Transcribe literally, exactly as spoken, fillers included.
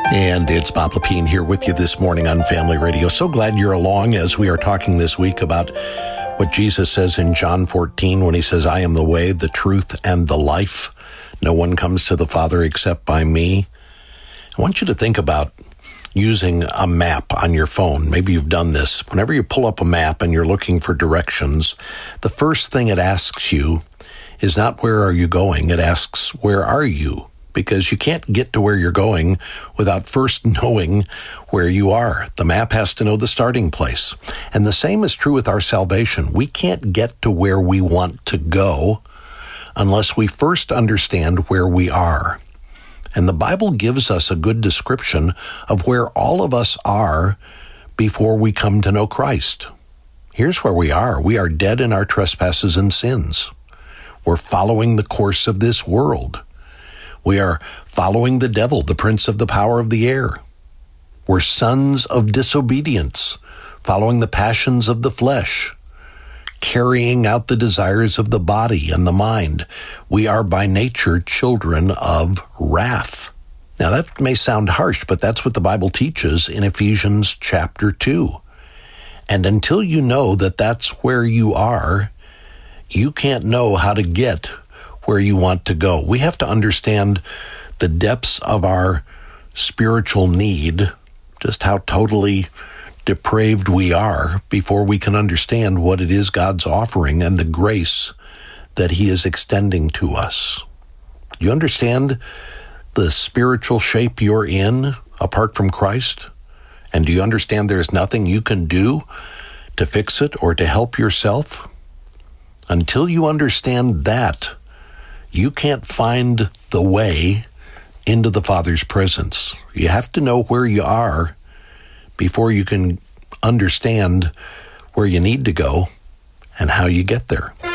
And it's Bob Lepine here with you this morning on Family Radio. So glad you're along as we are talking this week about what Jesus says in John fourteen when he says, I am the way, the truth, and the life. No one comes to the Father except by me. I want you to think about using a map on your phone. Maybe you've done this. Whenever you pull up a map and you're looking for directions, the first thing it asks you is not where are you going, it asks where are you? Because you can't get to where you're going without first knowing where you are. The map has to know the starting place. And the same is true with our salvation. We can't get to where we want to go unless we first understand where we are. And the Bible gives us a good description of where all of us are before we come to know Christ. Here's where we are. We are dead in our trespasses and sins. We're following the course of this world. We are following the devil, the prince of the power of the air. We're sons of disobedience, following the passions of the flesh, carrying out the desires of the body and the mind. We are by nature children of wrath. Now that may sound harsh, but that's what the Bible teaches in Ephesians chapter two. And until you know that that's where you are, you can't know how to get where you want to go. We have to understand the depths of our spiritual need, just how totally depraved we are, before we can understand what it is God's offering and the grace that he is extending to us. You understand the spiritual shape you're in apart from Christ? And do you understand there's nothing you can do to fix it or to help yourself? Until you understand that, you can't find the way into the Father's presence. You have to know where you are before you can understand where you need to go and how you get there.